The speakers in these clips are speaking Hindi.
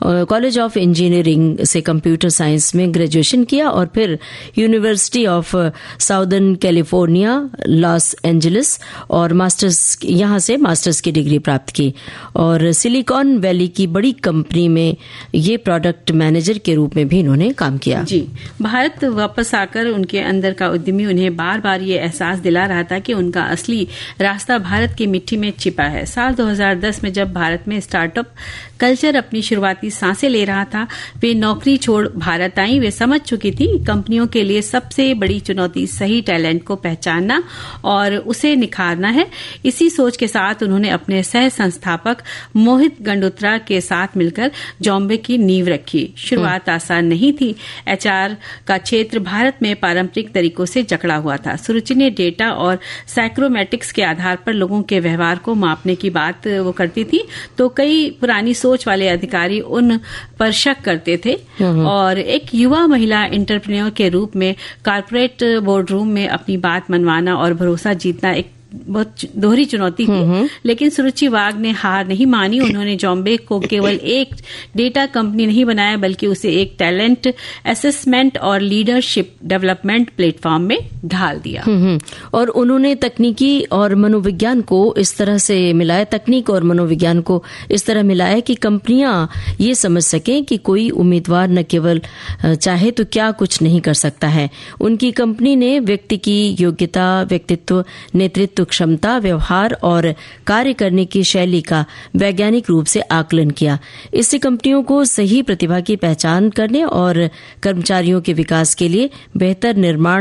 कॉलेज ऑफ इंजीनियरिंग से कंप्यूटर साइंस में ग्रेजुएशन किया और फिर university of southern California Los Angeles और यहाँ से मास्टर्स की डिग्री प्राप्त की और सिलिकॉन वैली की बड़ी कंपनी में ये प्रोडक्ट मैनेजर के रूप में भी इन्होंने काम किया। जी, भारत वापस आकर उनके अंदर का उद्यमी उन्हें बार बार ये एहसास दिला रहा था कि उनका असली रास्ता भारत की मिट्टी में छिपा है। साल 2010 में जब भारत में स्टार्टअप कल्चर अपनी शुरुआती सांसें ले रहा था, वे नौकरी छोड़ भारत आई। वे समझ चुकी थी कंपनियों के लिए सबसे बड़ी चुनौती सही टैलेंट को पहचानना और उसे निखारना है। इसी सोच के साथ उन्होंने अपने सह संस्थापक मोहित गंडोत्रा के साथ मिलकर जॉम्बे की नींव रखी। शुरुआत आसान नहीं थी। एचआर का क्षेत्र भारत में पारंपरिक तरीकों से जकड़ा हुआ था। सुरुचि ने डेटा और साइक्रोमेटिक्स के आधार पर लोगों के व्यवहार को मापने की बात वो करती थी, तो कई पुरानी सोच वाले अधिकारी उन पर शक करते थे और एक युवा महिला एंटरप्रेन्योर के रूप में कॉर्पोरेट बोर्डरूम में अपनी बात मनवाना और भरोसा जीतना एक बहुत दोहरी चुनौती थी। लेकिन सुरुचि वाघ ने हार नहीं मानी। उन्होंने जॉम्बे को केवल एक डेटा कंपनी नहीं बनाया बल्कि उसे एक टैलेंट असेसमेंट और लीडरशिप डेवलपमेंट प्लेटफॉर्म में ढाल दिया। और उन्होंने तकनीकी और मनोविज्ञान को इस तरह से मिलाया, तकनीक और मनोविज्ञान को इस तरह मिलाया कि कंपनियां ये समझ सकें कि कोई उम्मीदवार न केवल चाहे तो क्या कुछ नहीं कर सकता है। उनकी कंपनी ने व्यक्ति की योग्यता, व्यक्तित्व, नेतृत्व क्षमता, व्यवहार और कार्य करने की शैली का वैज्ञानिक रूप से आकलन किया। इससे कंपनियों को सही प्रतिभा की पहचान करने और कर्मचारियों के विकास के लिए बेहतर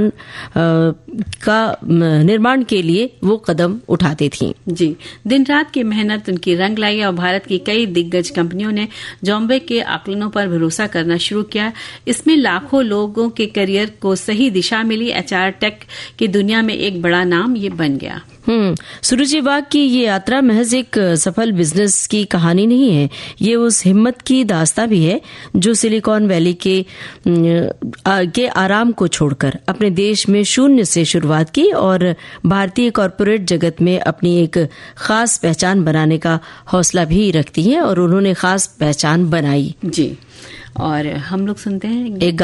निर्माण के लिए वो कदम उठाती थी। जी, दिन रात की मेहनत उनकी रंग लाई और भारत की कई दिग्गज कंपनियों ने जॉम्बे के आकलनों पर भरोसा करना शुरू किया। इसमें लाखों लोगों के करियर को सही दिशा मिली। एचआर टेक की दुनिया में एक बड़ा नाम ये बन गया। सुरुचि वाघ की ये यात्रा महज एक सफल बिजनेस की कहानी नहीं है, ये उस हिम्मत की दास्तां भी है जो सिलिकॉन वैली के आराम को छोड़कर अपने देश में शून्य से शुरुआत की और भारतीय कॉर्पोरेट जगत में अपनी एक खास पहचान बनाने का हौसला भी रखती है और उन्होंने खास पहचान बनाई। जी, और हम लोग सुनते हैं एक